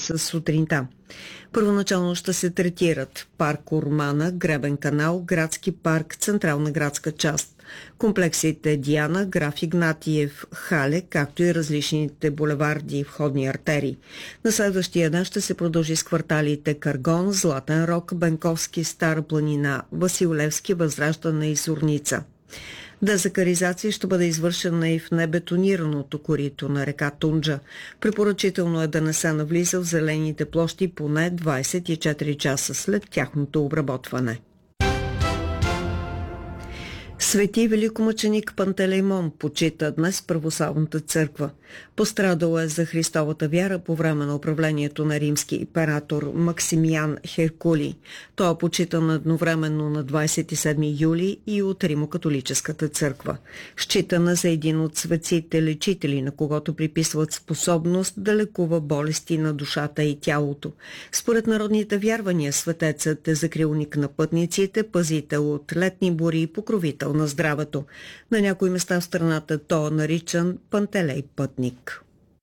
часа сутринта. Първоначално ще се третират парк Ормана, Гребен канал, градски парк, централна градска част, комплексите Диана, Граф Игнатиев, Хале, както и различните булеварди и входни артерии. На следващия ден ще се продължи с кварталите Каргон, Златен Рог, Бенковски, Стара планина, Васил Левски, Възраждане и Зорница. Дезакаризация ще бъде извършена и в небетонираното корито на река Тунджа. Препоръчително е да не се навлиза в зелените площи поне 24 часа след тяхното обработване. Свети великомъченик Пантелеймон почита днес в православната църква. Пострадал е за Христовата вяра по време на управлението на римски император Максимиян Херкулий. Той е почитан едновременно на 27 юли и от Римокатолическата църква. Считана за един от светците лечители, на когото приписват способност да лекува болести на душата и тялото. Според народните вярвания, светецът е закрилник на пътниците, пазител от летни бури и покровител на здравето. На някои места в страната той е наричан Пантелей пътник.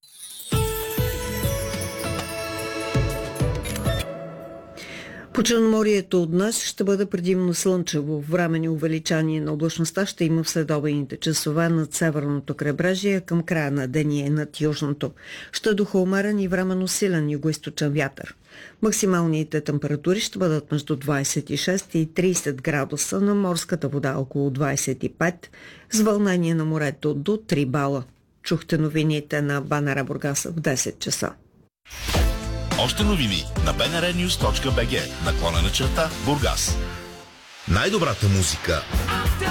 По Черноморието днес ще бъде предимно слънчево. Временни увеличание на облачността ще има в следобедните часове над северното крайбрежие, към края на деня над южното. Ще духа умерен и временно силен югоизточен вятър. Максималните температури ще бъдат между 26 и 30 градуса, на морската вода около 25, с вълнение на морето до 3 бала. Чухте новините на БНР Бургас в 10 часа. Още новини на bnrnews.bg /Бургас. Най-добрата музика